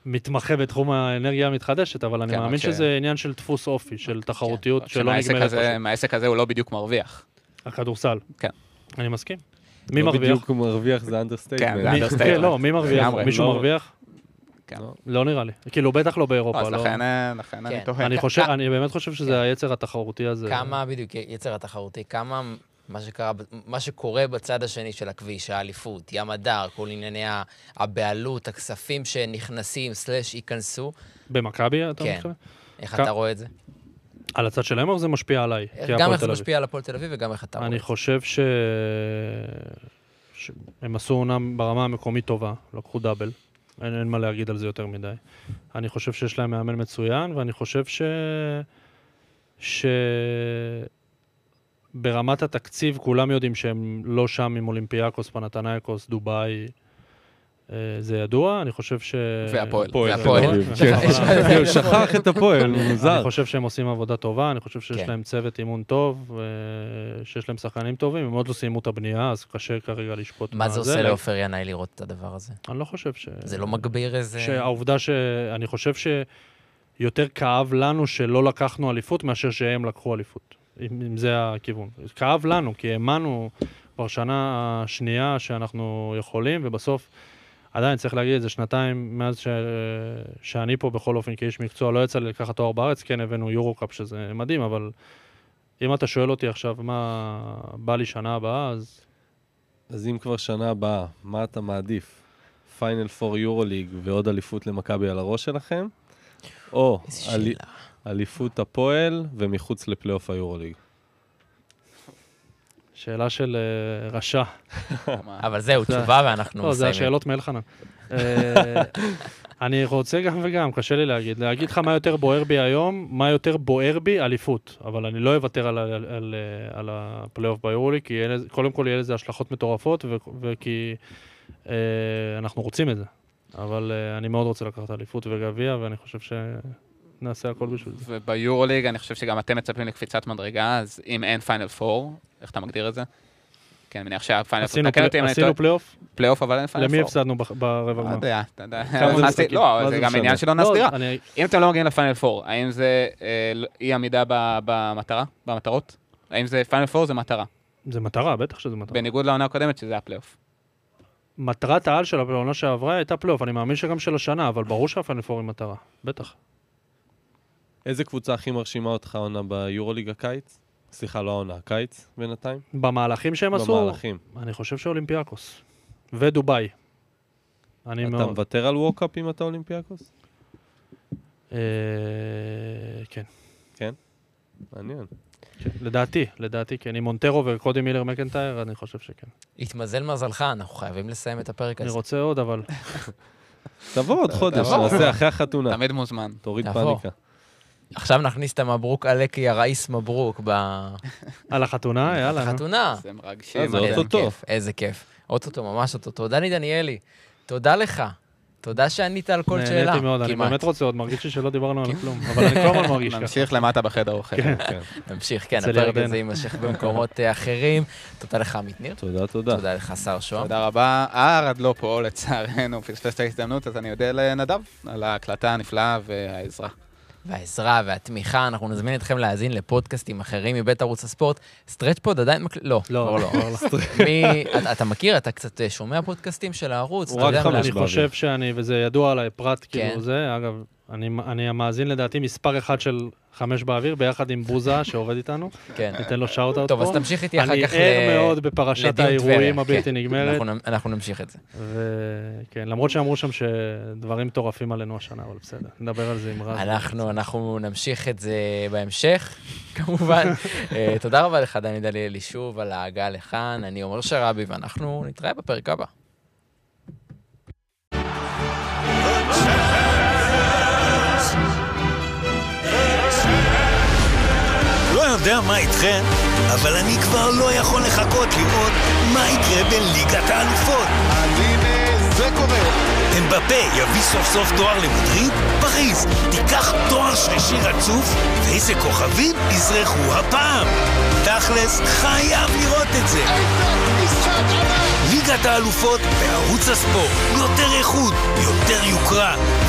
מתמחה בתחום האנרגיה המתחדשת, אבל אני מאמין שזה עניין של דפוס אופי, של תחרותיות שלא נגמרת. מהעסק הזה הוא לא בדיוק מרוויח. הכדורסל. כן. אני מסכים. מי לא מרוויח? בדיוק הוא מרוויח, זה אנדרסטייטמנט. כן, זה אנדרסטייטמנט. לא, מי מרוויח? מישהו מרוויח? כן. לא נראה לי. כאילו, בטח לא באירופה. אז לכן אני תוהה. אני באמת חושב שזה היצר התחרותי הזה. כמה בדיוק יצר התחרותי? כמה מה שקורה בצד השני של הכביש, האליפות, ים הדר, כל ענייני הבעלות, הכספים שנכנסים, ייכנסו. במכבי, אתה כן. מתכוון? איך אתה רואה את זה? על הצד שלהם או זה משפיע עליי? גם איך זה משפיע על הפועל תל אביב וגם איך אתה רואה את זה. אני חושב שהם עשו עונה ברמה המקומית טובה, לקחו דאבל. אין מה להגיד על זה יותר מדי. אני חושב שיש להם מאמן מצוין, ואני חושב ברמת התקציב כולם יודעים שהם לא שם עם אולימפיאקוס, פנתנייקוס, דובאי, זה ידוע, אני חושב והפועל. שכח את הפועל, מוזר. אני חושב שהם עושים עבודה טובה, אני חושב שיש להם צוות אימון טוב, שיש להם שחקנים טובים, הם עוד לא סיימו את הבנייה, אז קשה כרגע לשפוט מה זה עושה לאופר ינאי לראות את הדבר הזה? אני לא חושב זה לא מגביר איזה... העובדה אני חושב שיותר כאב לנו שלא לקחנו אליפות, מאשר שהם לקחו אליפות. אם זה הכיוון. כאב לנו, כי האמנו כבר שנה השנייה שאנחנו יכולים, ובסוף עדיין צריך להגיד את זה, שנתיים מאז שאני פה בכל אופן כאיש מקצוע, לא יצא לי לקחת תואר בארץ, כן הבאנו יורו-קאפ שזה מדהים, אבל אם אתה שואל אותי עכשיו מה בא לי שנה הבאה, אז אם כבר שנה הבאה, מה אתה מעדיף? פיינל 4 יורו-ליג ועוד אליפות למכבי על הראש שלכם? או אליפות הפועל ומחוץ לפלייאוף היורו-ליג? שאלה של רשע. אבל זהו, תשובה ואנחנו מסיימים. לא, זה השאלות מאלחנן. אני רוצה גם וגם, קשה לי להגיד. להגיד לך מה יותר בוער בי היום, מה יותר בוער בי, אליפות. אבל אני לא אוותר על הפלייאוף ביורוליג, כי קודם כל יהיה לזה השלכות מטורפות, וכי אנחנו רוצים את זה. אבל אני מאוד רוצה לקחת אליפות וגביע, ואני חושב נעשה הכל בשביל זה. וביורוליג אני חושב שגם אתם מצפים לקפיצת מדרגה, אז אם אין פיינל 4, איך אתה מגדיר את זה? כן, מניח שהפיינל 4... עשינו פלייאוף? פלייאוף, אבל אין פיינל 4. למי הפסדנו ברבע גמר? אתה יודע. לא, זה גם עניין שלא נסדירה. אם אתם לא מגיעים לפיינל 4, האם זה אי עמידה במטרות? האם זה פיינל 4 זה מטרה? זה מטרה, בטח שזה מטרה. בניגוד לעונה הקודמת שזה הפלייאוף. מטרת העל של העונה שעברה הייתה פלייאוף, אני מאמין שגם של השנה, אבל ברור שהפיינל 4 היא מטרה, בטח. איזה קבוצה הכי מרשימה אותך עונה ביורוליג הקיץ? סליחה, לא העונה, הקיץ בינתיים? במהלכים שהם עשו? במהלכים. אני חושב שאולימפיאקוס. ודובאי. אתה מוותר על ווקאפ אם אתה אולימפיאקוס? כן. כן? מעניין. לדעתי, כן. עם מונטרו וקודי מילר מקנטייר, אני חושב שכן. התמזל מזלך, אנחנו חייבים לסיים את הפרק הזה. אני רוצה עוד, אבל... תבוא עוד חודש, נעשה אחרי החתונה. תמיד מוזמן. תוריד פאניקה. עכשיו נכניס את המברוק עלקי, הרעיס מברוק על החתונה, יאללה. החתונה. זה מרגשים. זה אוטוטו. איזה כיף. אוטוטו, ממש אוטוטו. דני דניאלי, תודה לך. תודה שענית על כל שאלה. נהניתי מאוד, אני באמת רוצה עוד, מרגיש לי שלא דיברנו על כלום, אבל אני כל הזמן מרגיש ככה. נמשיך למטה בחדר אוכל. נמשיך, כן, הפרק הזה יימשך במקומות אחרים. תודה לך, עמית ניר. תודה. תודה לך, שר שוהם. תודה רבה. ארד לא פה, לצערנו, פספס את ההזדמנות, אז אני יודע לנדב על ההקלטה הנפלאה והעזרה והתמיכה. אנחנו נזמין אתכם להאזין לפודקאסטים אחרים מבית ערוץ הספורט. סטרץ' פוד עדיין לא. אתה מכיר? אתה קצת שומע פודקאסטים של הערוץ? אני חושב וזה ידוע עליי, פרט כאילו זה, אגב, אני המאזין לדעתי מספר אחד של 5 באוויר, ביחד עם בוזה שעובד איתנו. כן. ניתן לו שאוט אאוט פה. טוב, אז תמשיך איתי אחר כך אני ער מאוד בפרשת האירועים הבלתי נגמרת. אנחנו נמשיך את זה. וכן, למרות שאמרו שם שדברים מטורפים עלינו השנה, אבל בסדר. נדבר על זה עם רז. אנחנו נמשיך את זה בהמשך, כמובן. תודה רבה לך, דני דניאלי, שוב על ההגעה לכאן. אני עומר שרבי, ואנחנו נתראה בפרק הבא. לא יודע מה איתכם, אבל אני כבר לא יכול לחכות לראות מה יקרה בליגת האלופות. אז הנה זה קורה. אמבפה יביא סוף סוף תואר למדריד? פריז תיקח תואר שלישי רצוף? ואיזה כוכבים יזרחו הפעם? תכלס חייב לראות את זה. ליגת האלופות בערוץ הספורט. יותר איכות, יותר יוקרה.